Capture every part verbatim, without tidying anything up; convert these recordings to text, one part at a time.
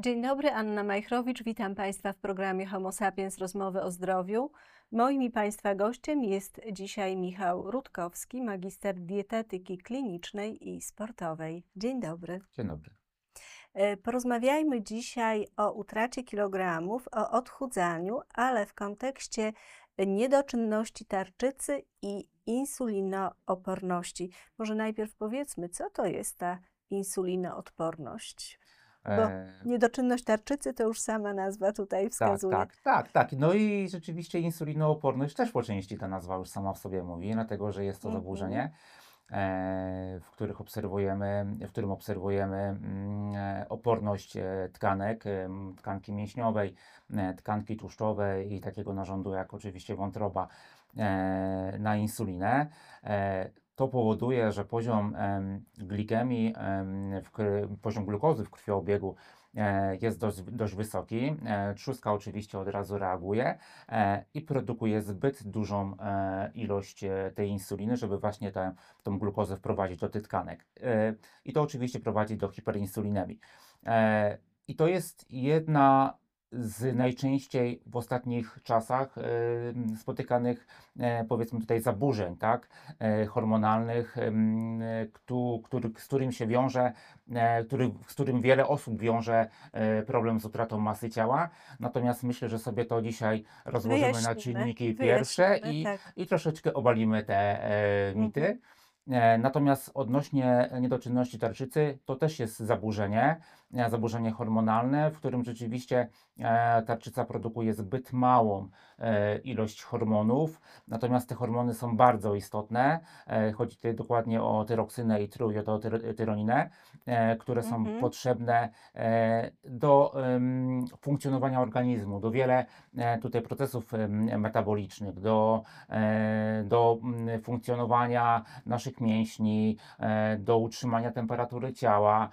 Dzień dobry, Anna Majchrowicz. Witam Państwa w programie Homo Sapiens – Rozmowy o zdrowiu. Moim i Państwa gościem jest dzisiaj Michał Rutkowski, magister dietetyki klinicznej i sportowej. Dzień dobry. Dzień dobry. Porozmawiajmy dzisiaj o utracie kilogramów, o odchudzaniu, ale w kontekście niedoczynności tarczycy i insulinooporności. Może najpierw powiedzmy, co to jest ta insulinoodporność? Bo niedoczynność tarczycy to już sama nazwa tutaj wskazuje. Tak, tak, tak, tak. No i rzeczywiście insulinooporność też po części ta nazwa już sama w sobie mówi, dlatego że jest to Mhm. zaburzenie, e, w których obserwujemy, w którym obserwujemy mm, e, oporność e, tkanek, e, tkanki mięśniowej, e, tkanki tłuszczowej i takiego narządu jak oczywiście wątroba e, na insulinę. E, To powoduje, że poziom em, glikemii, em, w, kr- poziom glukozy w krwiobiegu e, jest dość, dość wysoki. E, Trzustka oczywiście od razu reaguje e, i produkuje zbyt dużą e, ilość e, tej insuliny, żeby właśnie tę tą glukozę wprowadzić do tych tkanek. E, I to oczywiście prowadzi do hiperinsulinemii. E, I to jest jedna z najczęściej w ostatnich czasach e, spotykanych, e, powiedzmy tutaj, zaburzeń, tak, e, hormonalnych, em, e, któ- który, z którym się wiąże, e, który, z którym wiele osób wiąże e, problem z utratą masy ciała. Natomiast myślę, że sobie to dzisiaj rozłożymy na Wyjaśnimy, czynniki pierwsze wyjaśnimy, i, tak. i troszeczkę obalimy te e, mity. Mhm. E, Natomiast odnośnie niedoczynności tarczycy, to też jest zaburzenie, e, zaburzenie hormonalne, w którym rzeczywiście e, tarczyca produkuje zbyt małą e, ilość hormonów, natomiast te hormony są bardzo istotne. E, Chodzi tutaj dokładnie o tyroksynę i trójjodotyroninę, e, które są Mhm. potrzebne e, do em, funkcjonowania organizmu, do wiele e, tutaj procesów em, metabolicznych, do, e, do mm, funkcjonowania naszych mięśni, e, do utrzymania temperatury ciała,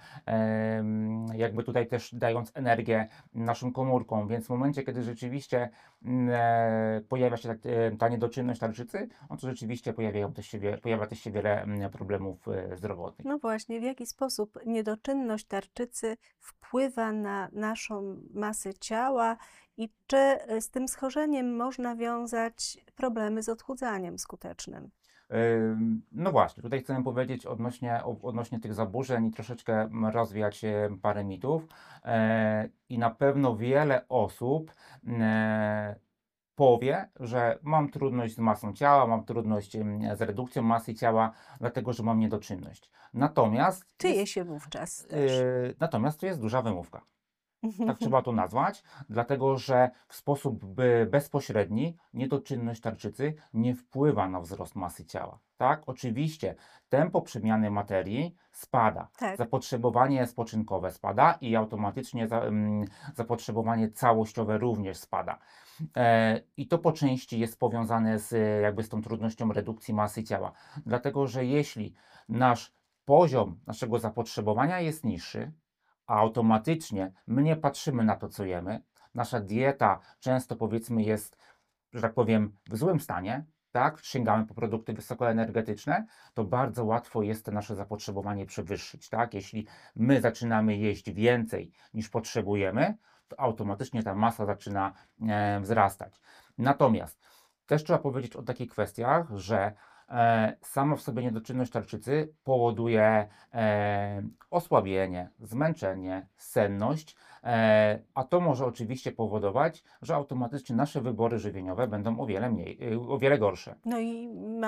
em, jakby tutaj też dając energię naszym komórkom, więc w momencie, kiedy rzeczywiście mm, e, pojawia się tak, e, ta niedoczynność tarczycy, no to rzeczywiście pojawiają też się, wie- pojawia też się wiele mm, problemów e, zdrowotnych. No właśnie, w jaki sposób niedoczynność tarczycy wpływa na naszą masę ciała i czy y, z tym schorzeniem można wiązać problemy z odchudzaniem skutecznym? Ym, No właśnie, tutaj chcę powiedzieć odnośnie, o- odnośnie tych zaburzeń i troszeczkę mm, rozwiać e, parę mitów. E, I na pewno wiele osób e, powie, że mam trudność z masą ciała, mam trudność em, z redukcją masy ciała, dlatego że mam niedoczynność. Natomiast Czyje jest, się wówczas też? yy, natomiast to jest duża wymówka. Tak trzeba to nazwać, dlatego że w sposób by bezpośredni niedoczynność tarczycy nie wpływa na wzrost masy ciała. Tak, oczywiście tempo przemiany materii spada, Tak. zapotrzebowanie spoczynkowe spada i automatycznie za, mm, zapotrzebowanie całościowe również spada. E, I to po części jest powiązane z, e, jakby z tą trudnością redukcji masy ciała, dlatego że jeśli nasz poziom naszego zapotrzebowania jest niższy, a automatycznie my nie patrzymy na to, co jemy. Nasza dieta często, powiedzmy, jest, że tak powiem, w złym stanie, tak? Sięgamy po produkty wysokoenergetyczne, to bardzo łatwo jest to nasze zapotrzebowanie przewyższyć, tak? Jeśli my zaczynamy jeść więcej niż potrzebujemy, to automatycznie ta masa zaczyna e, wzrastać. Natomiast też trzeba powiedzieć o takich kwestiach, że e, sama w sobie niedoczynność tarczycy powoduje e, osłabienie, zmęczenie, senność, e, a to może oczywiście powodować, że automatycznie nasze wybory żywieniowe będą o wiele mniej, y, o wiele gorsze. No i